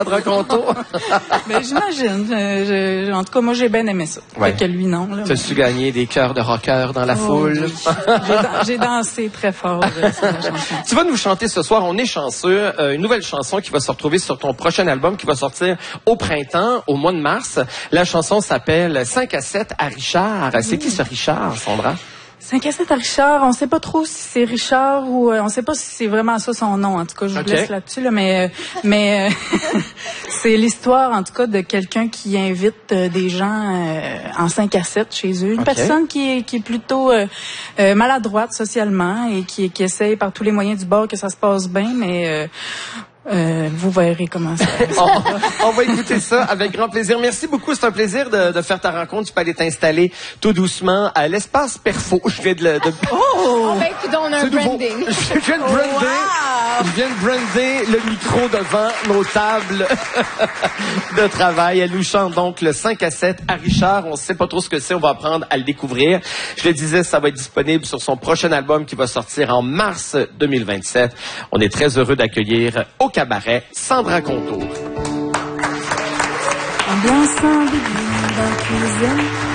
Sandra Conto. Ben, j'imagine. En tout cas, moi, j'ai bien aimé ça. Ouais. Que lui, non. Là, T'as-tu gagné des cœurs de rocker dans la foule? Oui. J'ai dansé très fort sur la chanson. Tu vas nous chanter ce soir, on est chanceux, une nouvelle chanson qui va se retrouver sur ton prochain album qui va sortir au printemps, au mois de mars. La chanson s'appelle 5 à 7 à Richard. C'est qui ce Richard, Sandra? 5 à 7 à Richard, on sait pas trop si c'est Richard ou on sait pas si c'est vraiment ça son nom. En tout cas, je vous laisse là-dessus, là, mais c'est l'histoire en tout cas de quelqu'un qui invite des gens en 5 à 7 chez eux. Une personne qui est plutôt maladroite socialement et qui essaye par tous les moyens du bord que ça se passe bien, mais vous verrez comment ça on va écouter ça avec grand plaisir. Merci beaucoup, c'est un plaisir de faire ta rencontre. Tu peux aller t'installer tout doucement à l'espace Perfo. Je viens de... Oh, ben, écoute, on a un branding. Je viens de brander le micro devant nos tables de travail. Elle nous chante donc le 5 à 7 à Richard. On ne sait pas trop ce que c'est, on va apprendre à le découvrir. Je le disais, ça va être disponible sur son prochain album qui va sortir en mars 2027. On est très heureux d'accueillir au cabaret Sandra Conto. Ambiance en dans la cuisine.